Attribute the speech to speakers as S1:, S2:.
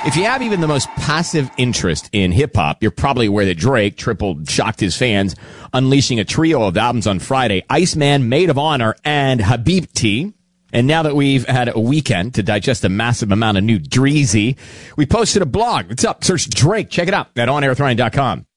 S1: If you have even the most passive interest in hip-hop, you're probably aware that Drake shocked his fans, unleashing a trio of albums on Friday: Iceman, Maid of Honor, and Habibti. And now that we've had a weekend to digest a massive amount of new Dreezy, we posted a blog. It's up. Search Drake. Check it out at onairwithryan.com.